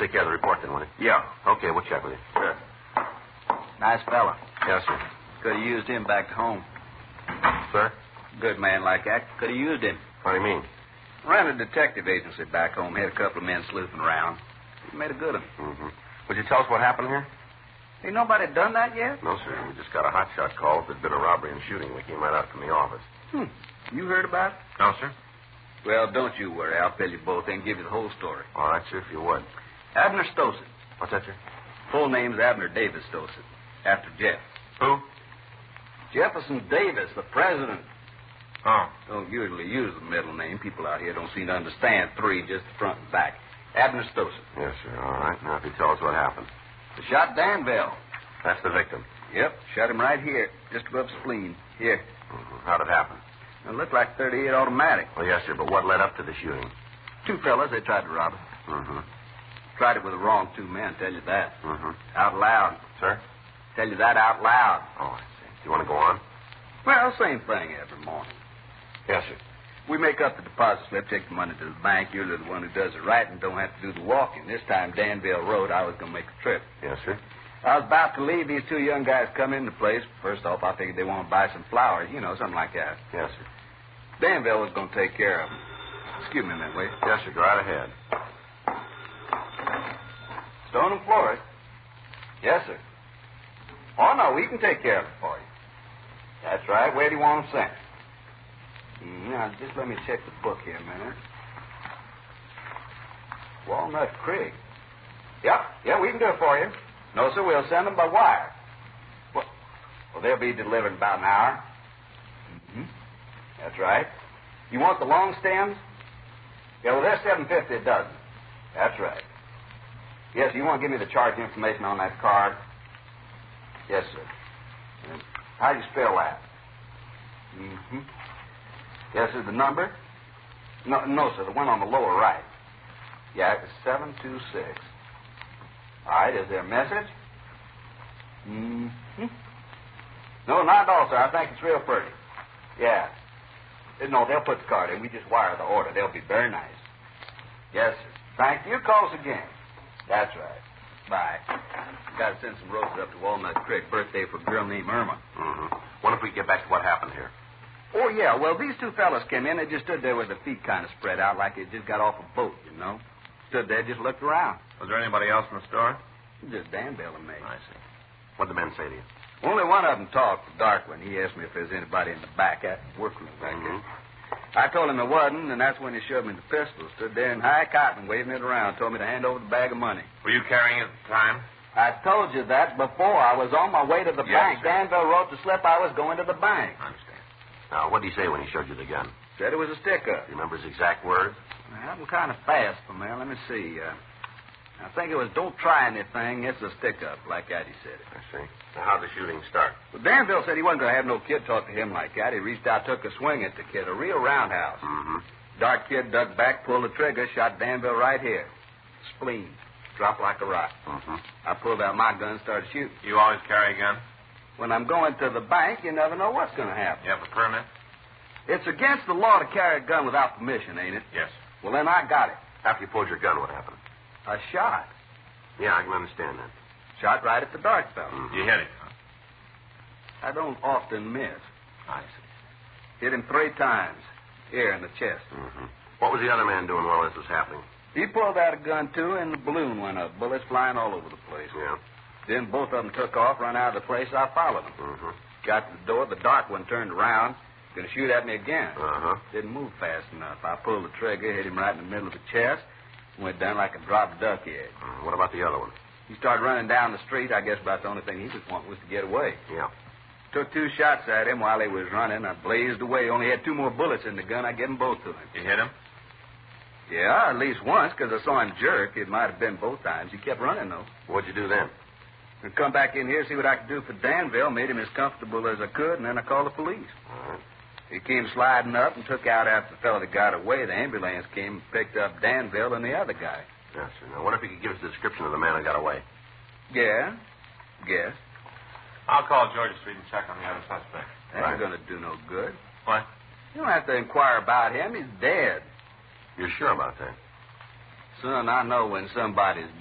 Take care of the report then, will you? Yeah. Okay, we'll check with you. Sure. Nice fella. Yes, sir. Could have used him back to home. Sir? Good man like that. Could have used him. What do you mean? Ran a detective agency back home. Had a couple of men sleuthing around. He made a good one. Mm-hmm. Would you tell us what happened here? Ain't nobody done that yet? No, sir. We just got a hotshot call. There'd been a robbery and shooting. We came right out from the office. You heard about it? No, sir. Well, don't you worry. I'll tell you both and give you the whole story. All right, sir, if you would. Abner Stossett. What's that, sir? Full name's Abner Davis Stossett. After Jeff. Who? Jefferson Davis, the president. Oh. Don't usually use the middle name. People out here don't seem to understand three, just the front and back. Abner Stossett. Yes, sir. All right. Now, if you tell us what happened. They shot Danville. That's the victim. Yep, shot him right here, just above the spleen. Here. Mm-hmm. How'd it happen? It looked like 38 automatic. Well, yes, sir, but what led up to the shooting? Two fellas, they tried to rob it. Mm-hmm. Tried it with the wrong two men, tell you that. Mm-hmm. Out loud. Sir? Tell you that out loud. Oh, I see. Do you want to go on? Well, same thing every morning. Yes, sir. We make up the deposit slip, take the money to the bank. You're the one who does the writing, don't have to do the walking. This time, Danville Road, I was going to make a trip. Yes, sir. I was about to leave. These two young guys come in the place. First off, I figured they want to buy some flowers, something like that. Yes, sir. Danville was going to take care of them. Excuse me a minute, will you? Yes, sir. Go right ahead. Stone and Flores? Yes, sir. Oh, no, we can take care of it for you. That's right. Where do you want them sent? Now, just let me check the book here a minute. Walnut Creek. Yeah, we can do it for you. No, sir, we'll send them by wire. Well, they'll be delivered in about an hour. Mm-hmm. That's right. You want the long stems? Yeah, well, they're $7.50 a dozen. That's right. Yes, you want to give me the charge information on that card? Yes, sir. How do you spell that? Mm-hmm. Yes, sir, the number? No, sir, the one on the lower right. Yeah, it's 726. All right, is there a message? Mm-hmm. No, not at all, sir. I think it's real pretty. Yeah. No, they'll put the card in. We just wire the order. They'll be very nice. Yes, sir. Thank you. Call us again. That's right. Bye. Got to send some roses up to Walnut Creek. Birthday for a girl named Irma. Mm-hmm. What if we get back to what happened here? Oh, yeah. Well, these two fellas came in. They just stood there with their feet kind of spread out like they just got off a boat, Stood there, just looked around. Was there anybody else in the store? Just Danville and me. I see. What did the men say to you? Only one of them talked, the dark one. He asked me if there's anybody in the back at the workroom back there. I told him there wasn't, and that's when he showed me the pistol. Stood there in high cotton, waving it around, told me to hand over the bag of money. Were you carrying it at the time? I told you that before. I was on my way to the bank. Sir. Danville wrote the slip. I was going to the bank. I understand. Now, what did he say when he showed you the gun? Said it was a stick-up. Do you remember his exact words? I'm kind of fast from there. Let me see. I think it was, don't try anything. It's a stick-up, like that he said it. I see. Now, how'd the shooting start? Well, Danville said he wasn't going to have no kid talk to him like that. He reached out, took a swing at the kid, a real roundhouse. Mm-hmm. Dark kid dug back, pulled the trigger, shot Danville right here. Spleen. Dropped like a rock. Mm-hmm. I pulled out my gun and started shooting. You always carry a gun? When I'm going to the bank, you never know what's going to happen. You have a permit? It's against the law to carry a gun without permission, ain't it? Yes. Well, then I got it. After you pulled your gun, what happened? A shot. Yeah, I can understand that. Shot right at the dark fellow. Mm-hmm. You hit it, huh? I don't often miss. I see. Hit him 3 times. Here in the chest. Mm-hmm. What was the other man doing while this was happening? He pulled out a gun, too, and the balloon went up. Bullets flying all over the place. Yeah. Then both of them took off, run out of the place. I followed them. Mm-hmm. Got to the door. The dark one turned around. Going to shoot at me again. Uh-huh. Didn't move fast enough. I pulled the trigger, hit him right in the middle of the chest. Went down like a dropped duck egg. What about the other one? He started running down the street. I guess about the only thing he was wanting was to get away. Yeah. Took 2 shots at him while he was running. I blazed away. Only had 2 more bullets in the gun. I gave them both to him. You hit him? Yeah, at least once, because I saw him jerk. It might have been both times. He kept running, though. What'd you do then? I come back in here, see what I could do for Danville. Made him as comfortable as I could, and then I called the police. All right. He came sliding up and took out after the fellow that got away. The ambulance came and picked up Danville and the other guy. Yes, sir. Now, what if you could give us a description of the man who got away? Yeah? Guess. I'll call Georgia Street and check on the other suspect. That ain't going to do no good. What? You don't have to inquire about him. He's dead. You're sure about that? Son, I know when somebody's